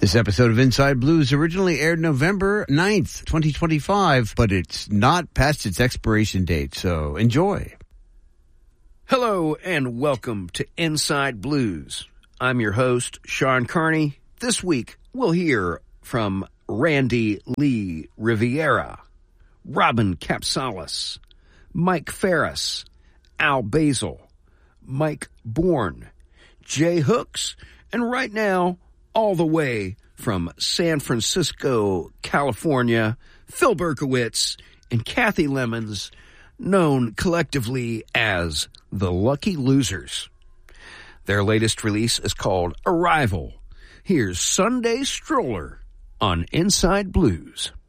This episode of Inside Blues originally aired November 9th, 2025, but it's not past its expiration date, so enjoy. Hello and welcome to Inside Blues. I'm your host, Sean Carney. This week, we'll hear from Randy Lee Riviera, Robin Capsalis, Mike Ferris, Al Basil, Mike Bourne, Jay Hooks, and right now, all the way from San Francisco, California, Phil Berkowitz and Kathy Lemons, known collectively as the Lucky Losers. Their latest release is called Arrival. Here's Sunday Stroller on Inside Blues.